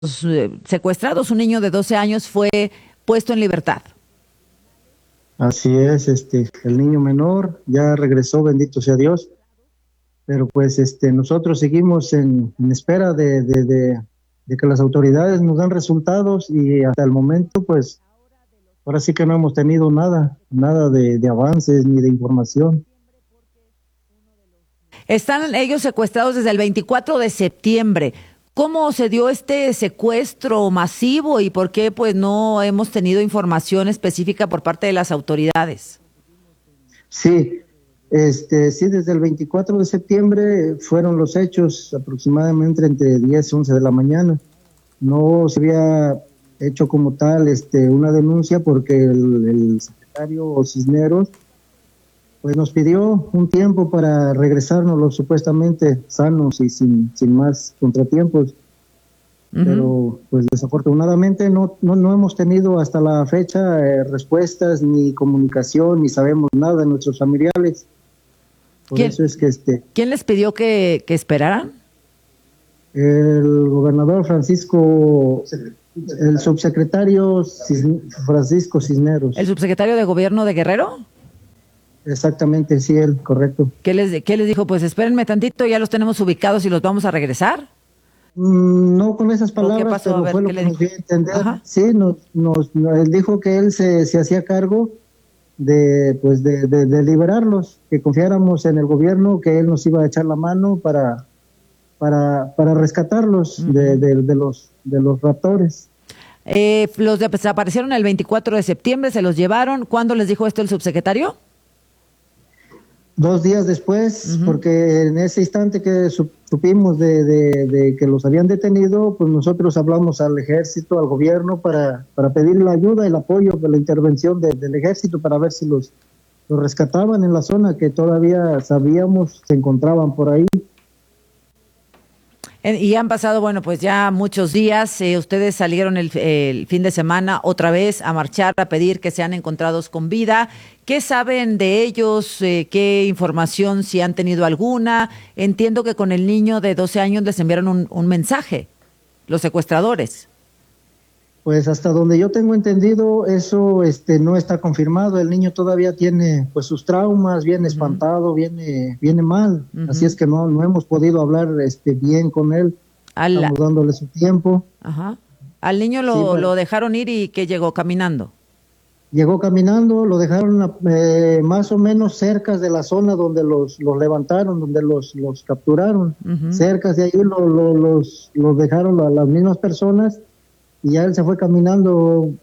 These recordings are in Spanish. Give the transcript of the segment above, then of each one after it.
secuestrados. Un niño de 12 años fue puesto en libertad. Así es, el niño menor ya regresó, bendito sea Dios, pero pues nosotros seguimos en espera de que las autoridades nos dan resultados y hasta el momento pues ahora sí que no hemos tenido nada de avances ni de información. Están ellos secuestrados desde el 24 de septiembre. ¿Cómo se dio este secuestro masivo y por qué pues no hemos tenido información específica por parte de las autoridades? Sí, sí, desde el 24 de septiembre fueron los hechos aproximadamente entre 10 y 11 de la mañana. No se había hecho como tal una denuncia porque el secretario Cisneros pues nos pidió un tiempo para regresarnos los supuestamente sanos y sin más contratiempos. Uh-huh. Pero pues desafortunadamente no hemos tenido hasta la fecha respuestas ni comunicación ni sabemos nada de nuestros familiares. Por eso es que ¿Quién les pidió que esperaran? El gobernador Francisco, el subsecretario Francisco Cisneros. ¿El subsecretario de gobierno de Guerrero? Exactamente, sí, él, correcto. ¿Qué les dijo? Pues espérenme tantito, ya los tenemos ubicados y los vamos a regresar. No con esas palabras, ¿qué pasó? pero Ver, fue lo que nos dio a entender. Ajá. Sí, él dijo que él se hacía cargo de liberarlos, que confiáramos en el gobierno, que él nos iba a echar la mano para rescatarlos. Uh-huh. de los raptores. Los desaparecieron el 24 de septiembre, se los llevaron. ¿Cuándo les dijo esto el subsecretario? 2 días después, uh-huh. Porque en ese instante que supimos de que los habían detenido, pues nosotros hablamos al ejército, al gobierno, para pedir la ayuda, el apoyo, la intervención del ejército para ver si los rescataban en la zona que todavía sabíamos se encontraban por ahí. Y han pasado, bueno, pues ya muchos días. Ustedes salieron el fin de semana otra vez a marchar, a pedir que sean encontrados con vida. ¿Qué saben de ellos? ¿Qué información, si han tenido alguna? Entiendo que con el niño de 12 años les enviaron un mensaje, los secuestradores. Pues hasta donde yo tengo entendido, eso no está confirmado. El niño todavía tiene pues sus traumas, viene espantado, viene mal. Uh-huh. Así es que no hemos podido hablar bien con él. Estamos dándole su tiempo. Ajá. Al niño lo dejaron ir y que llegó caminando. Llegó caminando, lo dejaron más o menos cerca de la zona donde los levantaron, donde los capturaron. Uh-huh. Cerca de ahí los dejaron a las mismas personas. Y ya él se fue caminando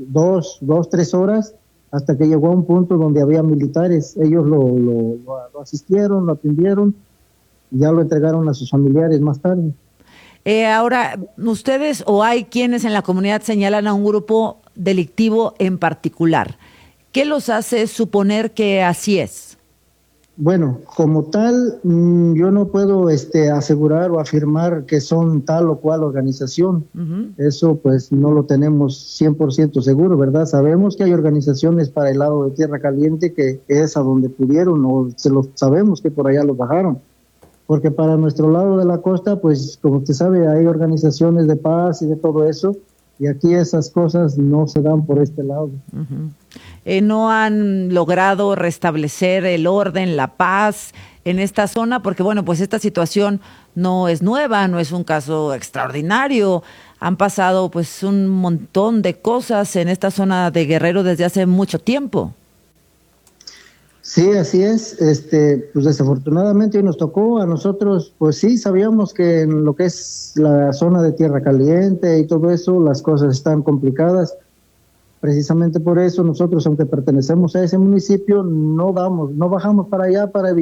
3 horas hasta que llegó a un punto donde había militares. Ellos lo asistieron, lo atendieron y ya lo entregaron a sus familiares más tarde. Ahora, ¿ustedes o hay quienes en la comunidad señalan a un grupo delictivo en particular? ¿Qué los hace suponer que así es? Bueno, como tal, yo no puedo asegurar o afirmar que son tal o cual organización. Uh-huh. Eso pues no lo tenemos 100% seguro, ¿verdad? Sabemos que hay organizaciones para el lado de Tierra Caliente que es a donde pudieron, o sabemos que por allá los bajaron. Porque para nuestro lado de la costa, pues como usted sabe, hay organizaciones de paz y de todo eso, y aquí esas cosas no se dan por este lado. Uh-huh. ¿No han logrado restablecer el orden, la paz en esta zona? Porque bueno, pues esta situación no es nueva, no es un caso extraordinario. Han pasado pues un montón de cosas en esta zona de Guerrero desde hace mucho tiempo. Sí, así es. Pues desafortunadamente hoy nos tocó a nosotros, pues sí, sabíamos que en lo que es la zona de Tierra Caliente y todo eso, las cosas están complicadas. Precisamente por eso nosotros, aunque pertenecemos a ese municipio, no bajamos para allá para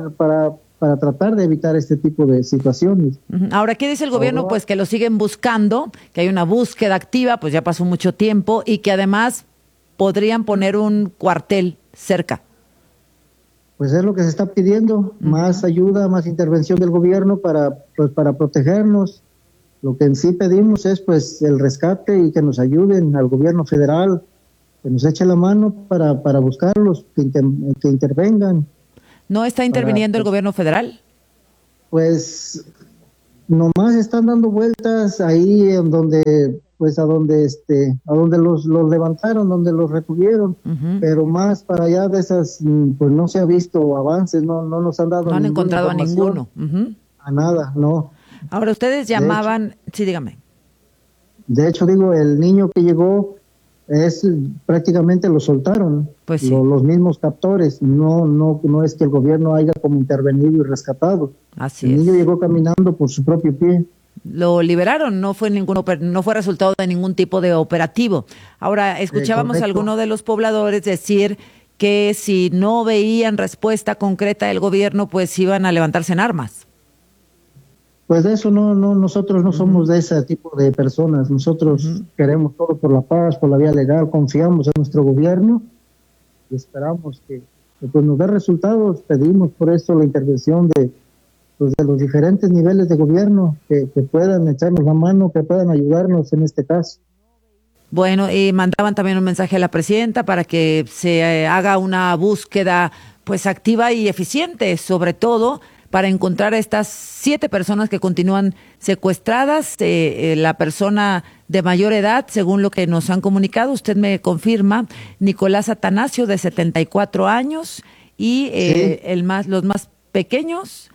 tratar de evitar este tipo de situaciones. Ahora, ¿qué dice el gobierno? Pues que lo siguen buscando, que hay una búsqueda activa, pues ya pasó mucho tiempo, y que además podrían poner un cuartel cerca. Pues es lo que se está pidiendo, más ayuda, más intervención del gobierno para protegernos. Lo que en sí pedimos es pues el rescate y que nos ayuden al gobierno federal, que nos eche la mano para buscarlos, que intervengan. ¿No está interviniendo el gobierno federal? Pues nomás están dando vueltas ahí en donde, pues a donde los levantaron, donde los retuvieron, pero más para allá de esas, pues no se ha visto avances, no nos han dado. No han encontrado a ninguno. A nada, no. Ahora ustedes llamaban, sí, dígame. De hecho, digo, el niño que llegó prácticamente lo soltaron, pues sí. Los mismos captores, no es que el gobierno haya como intervenido y rescatado. Así el niño llegó caminando por su propio pie. Lo liberaron, no fue resultado de ningún tipo de operativo. Ahora, escuchábamos a alguno de los pobladores decir que si no veían respuesta concreta del gobierno, pues iban a levantarse en armas. Pues de eso nosotros no somos de ese tipo de personas. Nosotros queremos todo por la paz, por la vía legal, confiamos en nuestro gobierno y esperamos que pues nos dé resultados. Pedimos por eso la intervención de los diferentes niveles de gobierno que puedan echarnos la mano, que puedan ayudarnos en este caso. Bueno, y mandaban también un mensaje a la presidenta para que se haga una búsqueda pues activa y eficiente, sobre todo para encontrar a estas 7 personas que continúan secuestradas. La persona de mayor edad, según lo que nos han comunicado, usted me confirma, Nicolás Atanasio, de 74 años, y sí. los más pequeños,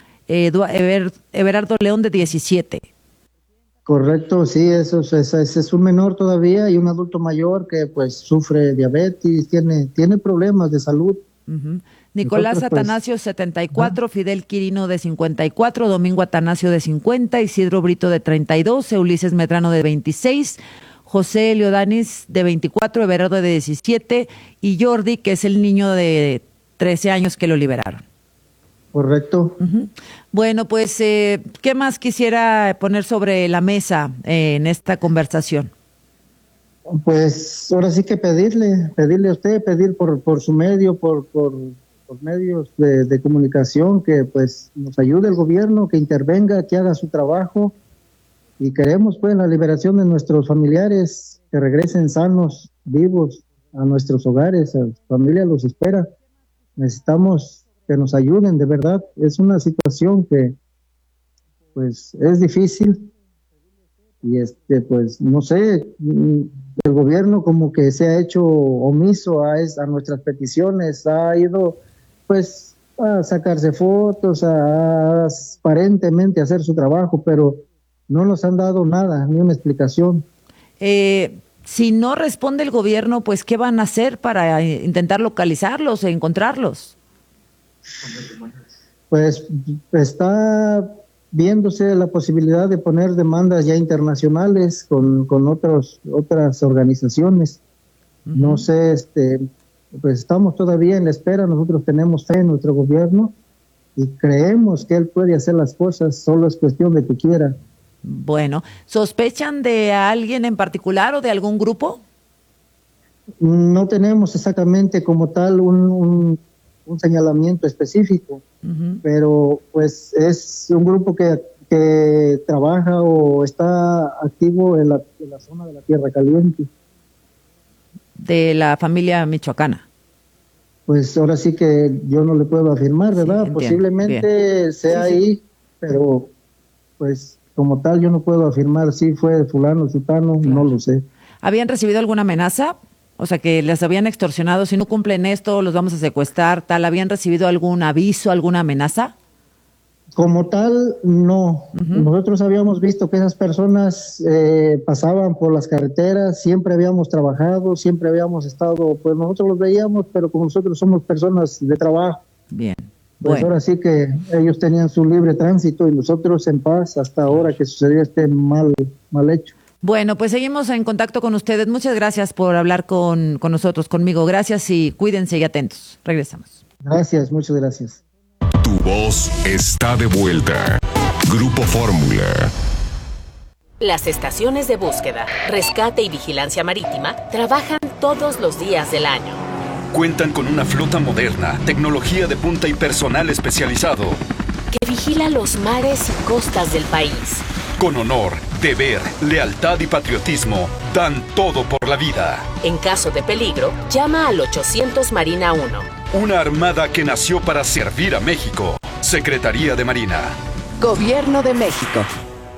Everardo León, de 17. Correcto, sí, ese es un menor todavía y un adulto mayor que pues sufre diabetes, tiene problemas de salud. Nicolás Atanasio, 74, Fidel Quirino, de 54, Domingo Atanasio, de 50, Isidro Brito, de 32, Ulises Medrano, de 26, José Eliodanis, de 24, Everardo, de 17, y Jordi, que es el niño de 13 años que lo liberaron. Correcto. Bueno, pues, ¿qué más quisiera poner sobre la mesa en esta conversación? Pues ahora sí que pedirle a usted, pedir por su medio, por medios de comunicación, que pues nos ayude el gobierno, que intervenga, que haga su trabajo, y queremos pues la liberación de nuestros familiares, que regresen sanos, vivos a nuestros hogares. A su familia los espera. Necesitamos que nos ayuden, de verdad. Es una situación que pues es difícil y pues no sé, el gobierno como que se ha hecho omiso a nuestras peticiones, ha ido pues a sacarse fotos, a aparentemente hacer su trabajo, pero no nos han dado nada, ni una explicación. Si no responde el gobierno, pues ¿qué van a hacer para intentar localizarlos e encontrarlos? Pues está viéndose la posibilidad de poner demandas ya internacionales con otras organizaciones. No sé, pues estamos todavía en la espera. Nosotros tenemos fe en nuestro gobierno y creemos que él puede hacer las cosas, solo es cuestión de que quiera. Bueno, ¿sospechan de alguien en particular o de algún grupo? No tenemos exactamente como tal un señalamiento específico, pero pues es un grupo que trabaja o está activo en la zona de la Tierra Caliente. De la familia michoacana. Pues ahora sí que yo no le puedo afirmar, ¿verdad? Sí, posiblemente bien. Sea sí, ahí, pero pues como tal yo no puedo afirmar si fue fulano, sutano, claro. No lo sé. ¿Habían recibido alguna amenaza? O sea, que les habían extorsionado, si no cumplen esto, los vamos a secuestrar, tal. ¿Habían recibido algún aviso, alguna amenaza? Como tal, no. Nosotros habíamos visto que esas personas pasaban por las carreteras, siempre habíamos trabajado, siempre habíamos estado, pues nosotros los veíamos, pero como nosotros somos personas de trabajo. Bien. Pues bueno. Ahora sí que ellos tenían su libre tránsito y nosotros en paz hasta ahora que sucedió este mal hecho. Bueno, pues seguimos en contacto con ustedes. Muchas gracias por hablar con nosotros, conmigo. Gracias y cuídense y atentos. Regresamos. Gracias, muchas gracias. Tu voz está de vuelta. Grupo Fórmula. Las estaciones de búsqueda, rescate y vigilancia marítima trabajan todos los días del año. Cuentan con una flota moderna, tecnología de punta y personal especializado que vigila los mares y costas del país. Con honor, deber, lealtad y patriotismo, dan todo por la vida. En caso de peligro, llama al 800 Marina 1. Una armada que nació para servir a México. Secretaría de Marina. Gobierno de México.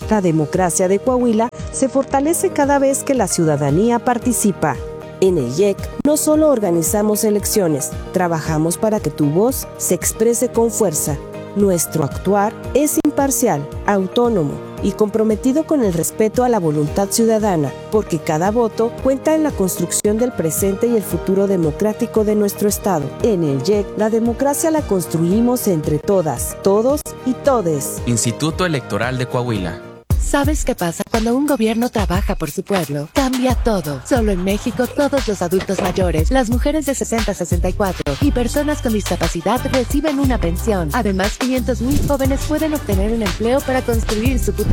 La democracia de Coahuila se fortalece cada vez que la ciudadanía participa. En el IEC no solo organizamos elecciones, trabajamos para que tu voz se exprese con fuerza. Nuestro actuar es imparcial, autónomo y comprometido con el respeto a la voluntad ciudadana, porque cada voto cuenta en la construcción del presente y el futuro democrático de nuestro Estado. En el IEC, la democracia la construimos entre todas, todos y todes. Instituto Electoral de Coahuila. ¿Sabes qué pasa cuando un gobierno trabaja por su pueblo? Cambia todo. Solo en México, todos los adultos mayores, las mujeres de 60 a 64 y personas con discapacidad reciben una pensión. Además, 500,000 jóvenes pueden obtener un empleo para construir su futuro.